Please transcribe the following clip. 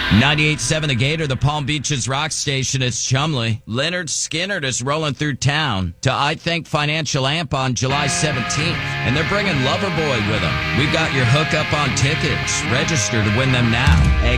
98.7 The Gator, the Palm Beaches rock station. It's Chumley. Leonard Skinner is rolling through town to I Think Financial Amp on July 17th. And they're bringing Loverboy with them. We've got your hookup on tickets. Register to win them now.